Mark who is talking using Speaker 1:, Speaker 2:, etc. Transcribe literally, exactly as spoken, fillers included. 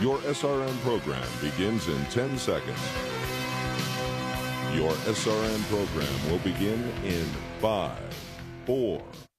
Speaker 1: Your S R N program begins in ten seconds. Your S R N program will begin in five, four,